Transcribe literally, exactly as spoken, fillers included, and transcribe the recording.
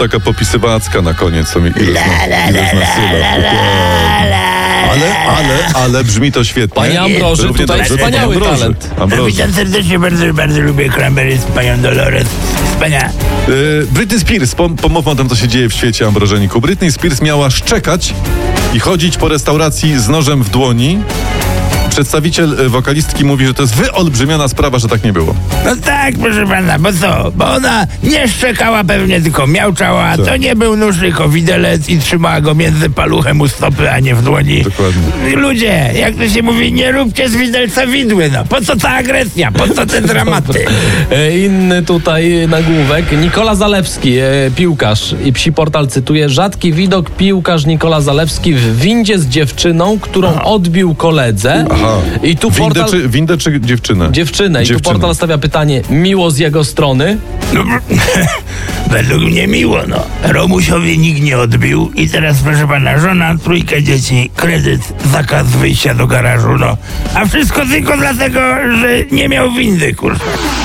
taka popisywacka na koniec. Co mi ile La, la, la, la, la, la. Ale, ale, ale brzmi to świetnie. Panie Ambroży, Równie tutaj dobrze, wspaniały panie Ambroży. talent. Ambroży. Witam serdecznie, bardzo, bardzo lubię Cranberry z panią Dolores. Wspaniała. Yy, Britney Spears, pom- pomówmy o tym, co się dzieje w świecie, Ambrożeniku. Britney Spears miała szczekać i chodzić po restauracji z nożem w dłoni. Przedstawiciel y, wokalistki mówi, że to jest wyolbrzymiona sprawa, że tak nie było. No tak, proszę pana, bo co? Bo ona nie szczekała pewnie, tylko miauczała. Tak. To nie był nóż, tylko widelec i trzymała go między paluchem u stopy, a nie w dłoni. Dokładnie. Ludzie, jak to się mówi, nie róbcie z widelca widły, no. Po co ta agresja? Po co te dramaty? E, Inny tutaj nagłówek. Nikola Zalewski, e, piłkarz. I Psi Portal cytuje: rzadki widok, piłkarz Nikola Zalewski w windzie z dziewczyną, którą odbił koledze. Aha. I tu Windę, portal... czy, windę czy dziewczynę? Dziewczynę. I tu Dziewczynę. portal stawia pytanie: miło z jego strony? No, według mnie miło, no. Romusiowi nikt nie odbił i teraz, proszę pana, żona, trójkę dzieci, kredyt, zakaz wyjścia do garażu, no. A wszystko tylko dlatego, że nie miał windy, kurwa.